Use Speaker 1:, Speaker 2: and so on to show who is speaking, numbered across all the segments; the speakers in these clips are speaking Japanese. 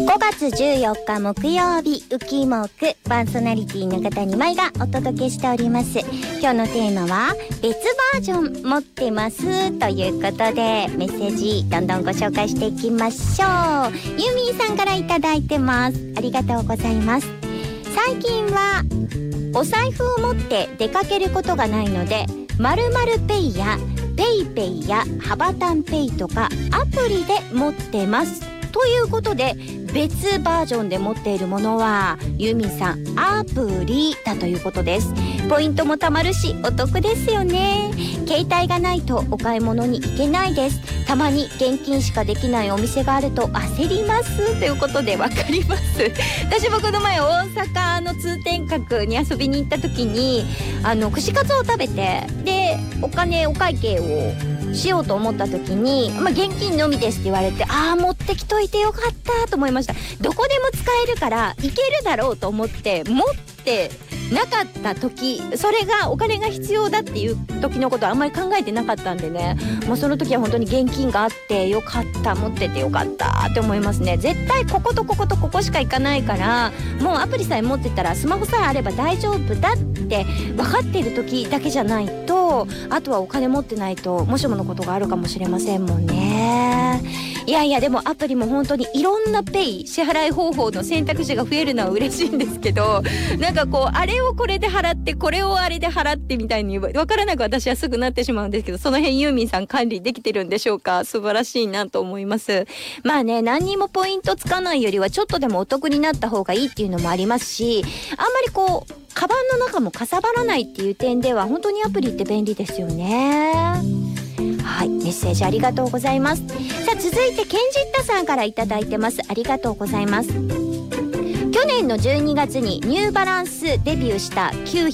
Speaker 1: 5月14日木曜日、ウキモクパーソナリティの方に舞がお届けしております。今日のテーマは別バージョン持ってますということで、メッセージどんどんご紹介していきましょう。ユミーさんからいただいてます。ありがとうございます。最近はお財布を持って出かけることがないので、〇〇ペイやペイペイやハバタンペイとかアプリで持ってますということで、別バージョンで持っているものはユーミンさんアプリだということです。ポイントも貯まるしお得ですよね。携帯がないとお買い物に行けないです。たまに現金しかできないお店があると焦りますということで、わかります。私もこの前大阪の通天閣に遊びに行った時に串カツを食べて、でお会計をしようと思った時に、現金のみですって言われて、持ってきといてよかったと思いました。どこでも使えるからいけるだろうと思って持ってなかった時、それがお金が必要だっていう時のことはあんまり考えてなかったんでね、もうその時は本当に現金があってよかった、持っててよかったって思いますね。絶対こことこことここしか行かないから、もうアプリさえ持ってたら、スマホさえあれば大丈夫だって分かっている時だけじゃないと、あとはお金持ってないともしものことがあるかもしれませんもんね。いやでもアプリも本当にいろんなペイ支払い方法の選択肢が増えるのは嬉しいんですけど、なんかこうあれをこれで払ってこれをあれで払ってみたいに分からなく私はすぐなってしまうんですけど、その辺ユーミンさん管理できてるんでしょうか。素晴らしいなと思います。何にもポイントつかないよりはちょっとでもお得になった方がいいっていうのもありますし、あんまりこうカバンの中もかさばらないっていう点では本当にアプリって便利ですよね。はい、メッセージありがとうございます。さあ続いてケンジッタさんからいただいてます。ありがとうございます。去年の12月にニューバランスデビューした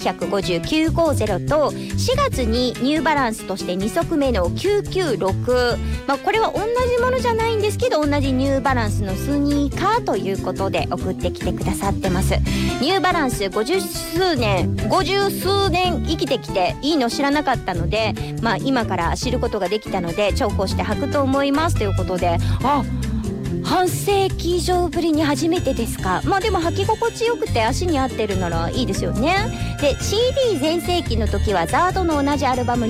Speaker 1: 950-950と、4月にニューバランスとして2足目の996、これは同じものじゃないんですけど同じニューバランスのスニーカーということで送ってきてくださってます。ニューバランス50数年生きてきていいの知らなかったので、今から知ることができたので重宝して履くと思いますということで、半世紀以上ぶりに初めてですか。でも履き心地よくて足に合ってるならいいですよね。で CD 全盛期の時はザードの同じアルバム